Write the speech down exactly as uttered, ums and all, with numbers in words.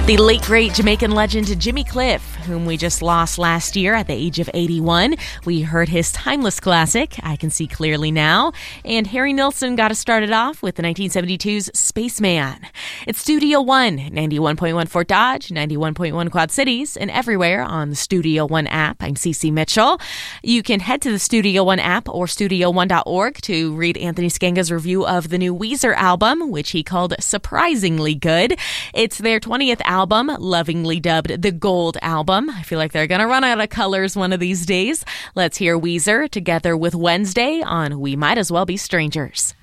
The late, great Jamaican legend Jimmy Cliff, whom we just lost last year at the age of eighty-one. We heard his timeless classic, I Can See Clearly Now. And Harry Nilsson got us started off with the nineteen seventy-two's Spaceman. It's Studio One, ninety-one point one Fort Dodge, ninety-one point one Quad Cities, and everywhere on the Studio One app. I'm Cece Mitchell. You can head to the Studio One app or studio one dot org to read Anthony Scanga's review of the new Weezer album, which he called surprisingly good. It's their twentieth album. album, lovingly dubbed the Gold Album. I feel like they're going to run out of colors one of these days. Let's hear Weezer together with Wednesday on We Might As Well Be Strangers.